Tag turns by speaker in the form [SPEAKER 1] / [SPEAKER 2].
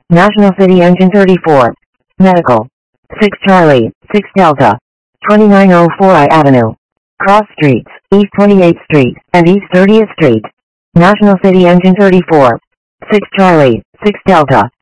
[SPEAKER 1] National City Engine 34. Medical. 6 Charlie, 6 Delta. 2904 I Avenue. Cross Streets, East 28th Street, and East 30th Street. National City Engine 34. 6 Charlie, 6 Delta.